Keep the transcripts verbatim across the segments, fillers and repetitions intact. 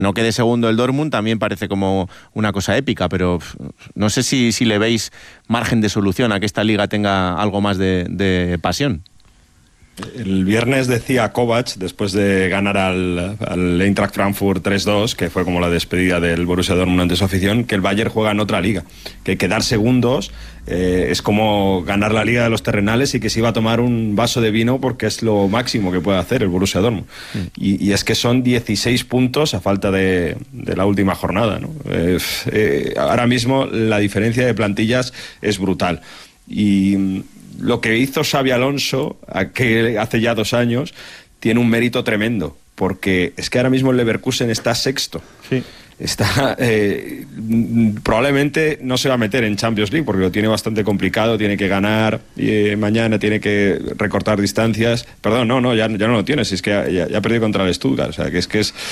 no quede segundo el Dortmund también parece como una cosa épica, pero no sé si, si le veis margen de solución a que esta liga tenga algo más de, de pasión. El viernes decía Kovac, después de ganar al, al Eintracht Frankfurt tres dos, que fue como la despedida del Borussia Dortmund ante su afición, que el Bayern juega en otra liga, que quedar segundos eh, es como ganar la liga de los terrenales y que se iba a tomar un vaso de vino porque es lo máximo que puede hacer el Borussia Dortmund. Mm. Y, y es que son dieciséis puntos a falta de, de la última jornada, ¿no? Eh, eh, ahora mismo la diferencia de plantillas es brutal. Y lo que hizo Xabi Alonso que hace ya dos años tiene un mérito tremendo, porque es que ahora mismo el Leverkusen está sexto. Sí. Está eh, probablemente no se va a meter en Champions League porque lo tiene bastante complicado, tiene que ganar eh, mañana, tiene que recortar distancias. Perdón, no, no, ya, ya no lo tiene, si es que ya, ya ha perdido contra el Stuttgart. O sea, que es que es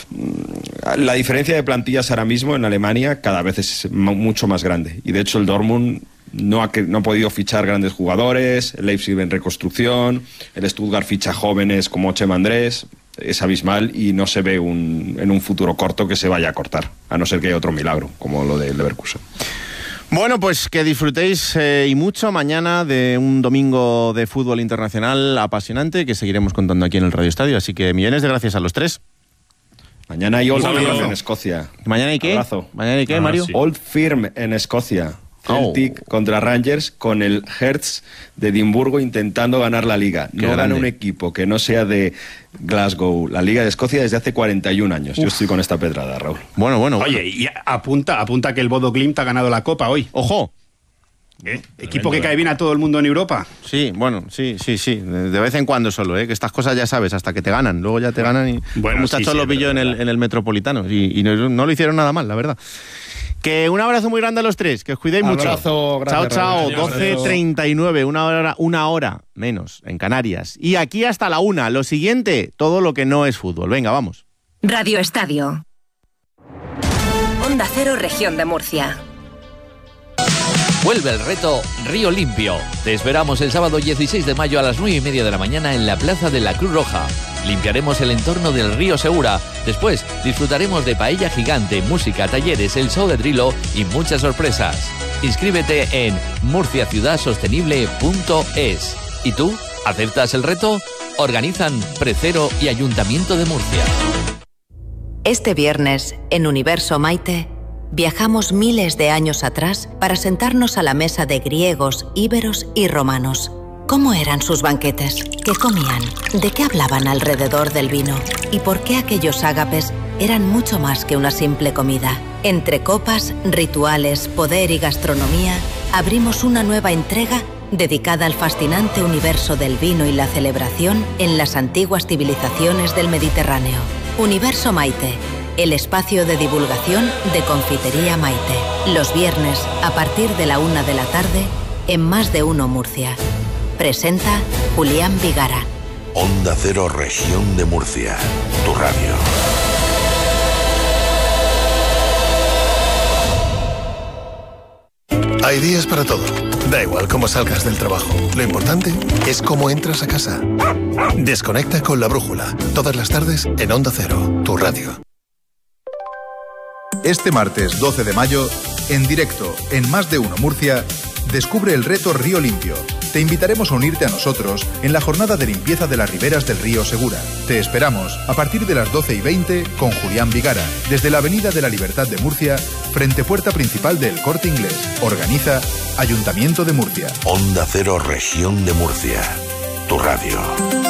la diferencia de plantillas ahora mismo en Alemania cada vez es mucho más grande. Y de hecho el Dortmund no ha, no ha podido fichar grandes jugadores, el Leipzig en reconstrucción, el Stuttgart ficha jóvenes como Chema Andrés. Es abismal y no se ve un, en un futuro corto que se vaya a cortar, a no ser que haya otro milagro, como lo de Leverkusen. Bueno, pues que disfrutéis eh, y mucho mañana de un domingo de fútbol internacional apasionante que seguiremos contando aquí en el Radio Estadio, así que millones de gracias a los tres. Mañana hay Old Firm en Escocia. ¿Mañana hay qué? Abrazo. ¿Mañana hay qué, ah, Mario? Sí. Old Firm en Escocia. Celtic oh. contra Rangers, con el Hertz de Edimburgo intentando ganar la liga. Qué no grande. Gana un equipo que no sea de Glasgow la Liga de Escocia desde hace cuarenta y un años. Uf. Yo estoy con esta pedrada, Raúl. Bueno, bueno. Oye, y apunta, apunta que el Bodo Glimt ha ganado la Copa hoy. ¡Ojo! ¿Eh? Equipo que cae bien a todo el mundo en Europa. Sí, bueno, sí, sí, sí. De vez en cuando solo, ¿eh? Que estas cosas ya sabes, hasta que te ganan. Luego ya te ganan y... Bueno, muchachos sí, sí, lo pilló en el, en el Metropolitano y, y no, no lo hicieron nada mal, la verdad. Que un abrazo muy grande a los tres, que os cuidéis mucho. Abrazo, gracias, chao, chao. doce treinta y nueve, una hora, una hora menos en Canarias. Y aquí hasta la una. Lo siguiente, todo lo que no es fútbol. Venga, vamos. Radio Estadio. Onda Cero, Región de Murcia. Vuelve el reto Río Limpio. Te esperamos el sábado dieciséis de mayo a las nueve y media de la mañana en la Plaza de la Cruz Roja. Limpiaremos el entorno del río Segura. Después disfrutaremos de paella gigante, música, talleres, el show de Drilo y muchas sorpresas. Inscríbete en murcia ciudad sostenible punto es. ¿Y tú? ¿Aceptas el reto? Organizan Precero y Ayuntamiento de Murcia. Este viernes, en Universo Maite, viajamos miles de años atrás para sentarnos a la mesa de griegos, íberos y romanos. ¿Cómo eran sus banquetes? ¿Qué comían? ¿De qué hablaban alrededor del vino? ¿Y por qué aquellos ágapes eran mucho más que una simple comida? Entre copas, rituales, poder y gastronomía, abrimos una nueva entrega dedicada al fascinante universo del vino y la celebración en las antiguas civilizaciones del Mediterráneo. Universo Maite, el espacio de divulgación de Confitería Maite. Los viernes, a partir de la una de la tarde, en Más de Uno Murcia. Presenta Julián Vigara. Onda Cero, Región de Murcia. Tu radio. Hay días para todo. Da igual cómo salgas del trabajo. Lo importante es cómo entras a casa. Desconecta con La Brújula. Todas las tardes en Onda Cero, tu radio. Este martes doce de mayo, en directo en Más de Uno Murcia, descubre el reto Río Limpio. Te invitaremos a unirte a nosotros en la jornada de limpieza de las riberas del río Segura. Te esperamos a partir de las doce y veinte con Julián Vigara, desde la Avenida de la Libertad de Murcia, frente puerta principal del Corte Inglés. Organiza Ayuntamiento de Murcia. Onda Cero, Región de Murcia. Tu radio.